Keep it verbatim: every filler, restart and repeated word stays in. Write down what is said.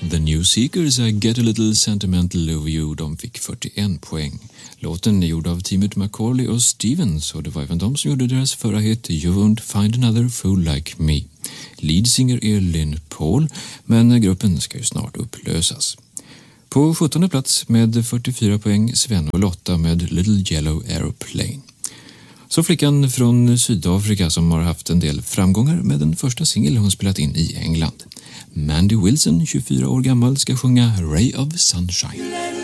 The New Seekers, I Get a Little Sentimental Over You, de fick fyrtioen poäng. Låten är gjord av teamet Macaulay och Stevens och det var även de som gjorde deras förra hit You Won't Find Another Fool Like Me. Leadsinger är Lynn Paul, men gruppen ska ju snart upplösas. På sjuttonde plats med fyrtiofyra poäng Sven och Lotta med Little Yellow Aeroplane. Så flickan från Sydafrika som har haft en del framgångar med den första singel hon spelat in i England. Mandy Wilson, tjugofyra år gammal, ska sjunga Ray of Sunshine.